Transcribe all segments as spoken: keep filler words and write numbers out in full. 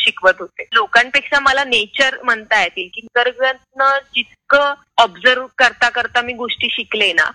शिकवत होते. लोकांपेक्षा मला नेचर म्हणता येतील की निसर्गातनं जितकं ऑब्झर्व करता करता मी गोष्टी शिकले ना,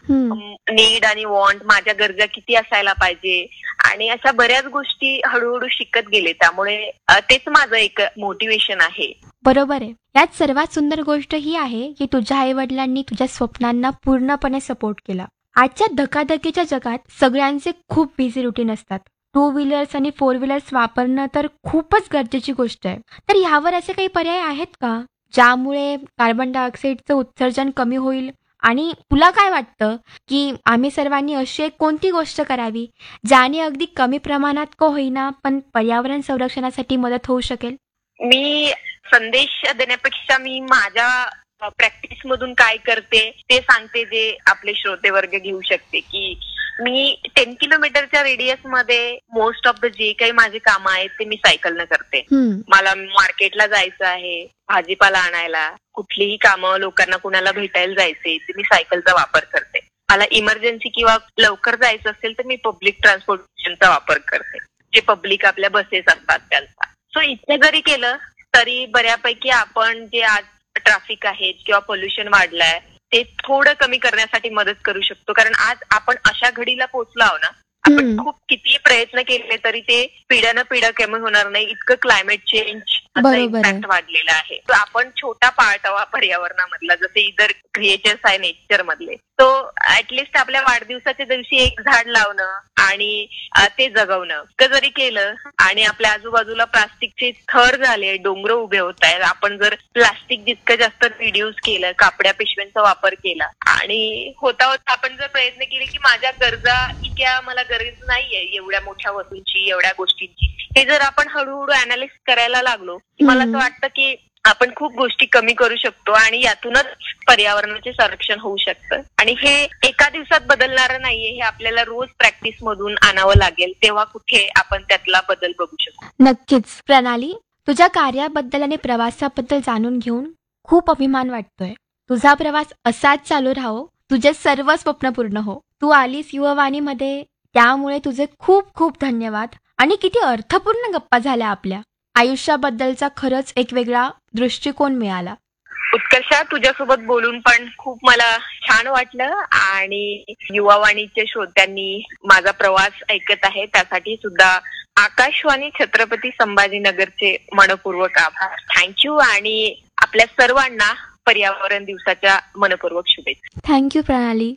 नीड आणि वॉन्ट, माझ्या गरजा किती असायला पाहिजे आणि अशा बऱ्याच गोष्टी हळूहळू शिकत गेले. त्यामुळे तेच माझं एक मोटिवेशन आहे. बरोबर आहे. यात सर्वात सुंदर गोष्ट ही आहे की तुझ्या आई वडिलांनी तुझ्या स्वप्नांना पूर्णपणे सपोर्ट केला. आजच्या धकाधकीच्या जगात सगळ्यांचे खूप बिझी रुटीन असतात. टू व्हीलर्स आणि फोर व्हीलर्स वापरणं तर खूपच गरजेची गोष्ट आहे. तर ह्यावर असे काही पर्याय आहेत का ज्यामुळे कार्बन डायऑक्साईडचं उत्सर्जन कमी होईल? आणि तुला काय वाटतं की आम्ही सर्वांनी अशी एक कोणती गोष्ट करावी ज्याने अगदी कमी प्रमाणात का होईना पण पर्यावरण संरक्षणासाठी मदत होऊ शकेल? मी संदेश देण्यापेक्षा मी माझ्या प्रॅक्टिस मधून काय करते ते सांगते, जे आपले श्रोते वर्ग घेऊ शकते. की मी टेन किलोमीटरच्या रेडियस मध्ये मोस्ट ऑफ द जे काही माझे कामं आहेत ते मी सायकलनं करते. मला मार्केटला जायचं आहे, भाजीपाला आणायला, कुठलीही कामं, लोकांना कुणाला भेटायला जायचे ते मी सायकलचा वापर करते. मला इमर्जन्सी किंवा लवकर जायचं असेल तर मी पब्लिक ट्रान्सपोर्टेशनचा वापर करते, जे पब्लिक आपल्या बसेस असतात त्यांचा. सो इतकं जरी केलं तरी बऱ्यापैकी आपण जे आज ट्रॅफिक आहे किंवा पोल्युशन वाढलंय ते थोडं कमी करण्यासाठी मदत करू शकतो. कारण आज आपण अशा घडीला पोहोचलो आहो ना, आपण खूप किती प्रयत्न केले तरी ते पिढ्यानं पिढ्या कमी होणार नाही, इतकं क्लायमेट चेंज इम्पॅक्ट वाढलेला आहे. तर आपण छोटा पार्ट आहोत पर्यावरणामधला, जसे इतर क्रिएचर्स आहे नेचर मधले. तो ऍटलिस्ट आपल्या वाढदिवसाच्या दिवशी एक झाड लावणं आणि ते जगवणं इतकं जरी केलं आणि आपल्या आजूबाजूला प्लास्टिकचे थर झाले, डोंगर उभे होत आहेत. आपण जर प्लास्टिक जितकं जास्त रिड्यूस केलं, कापड्या पिशव्यांचा वापर केला आणि होता होता आपण जर प्रयत्न केले की माझ्या गरजा इतक्या मला गरज नाहीये एवढ्या मोठ्या वस्तूंची, एवढ्या गोष्टींची, हे जर आपण हळूहळू अनालिस करायला लागलो, मला असं वाटतं की आपण खूप गोष्टी कमी करू शकतो आणि यातूनच पर्यावरणाचे संरक्षण होऊ शकतं. आणि हे एका दिवसात बदलणारं नाहीये, हे आपल्याला रोज प्रॅक्टिस मधून आणावं लागेल, तेव्हा कुठे आपण त्यातला बदल बघू शकतो. नक्कीच. प्रणाली, तुझ्या कार्याबद्दल आणि प्रवासाबद्दल जाणून घेऊन खूप अभिमान वाटतोय. तुझा प्रवास असाच चालू राहो, तुझे सर्व स्वप्न पूर्ण हो. तू आलीस युवावाणीमध्ये त्यामुळे तुझे खूप खूप धन्यवाद. आणि किती अर्थपूर्ण गप्पा झाल्या आपल्या. आयुष्याबद्दलचा खरंच एक वेगळा दृष्टिकोन मिळाला. उत्कर्षा, तुझ्यासोबत बोलून पण खूप मला छान वाटलं आणि युवावाणीच्या श्रोत्यांनी माझा प्रवास ऐकत आहे त्यासाठी सुद्धा आकाशवाणी छत्रपती संभाजीनगरचे मनपूर्वक आभार. थँक्यू आणि आपल्या सर्वांना पर्यावरण दिवसाच्या मनपूर्वक शुभेच्छा. थँक्यू प्रणाली.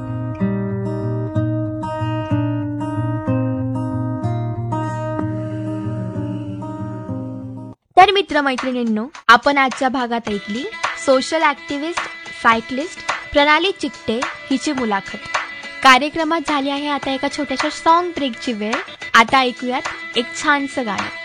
तर मित्रमैत्रिणींनो, आपण आजच्या भागात ऐकली सोशल ॲक्टिव्हिस्ट सायकलिस्ट प्रणाली चिकटे हिची मुलाखत. कार्यक्रमात झाली आहे आता एका छोट्याशा सॉन्ग ब्रेकची वेळ. आता ऐकूयात एक छानसं गाणं.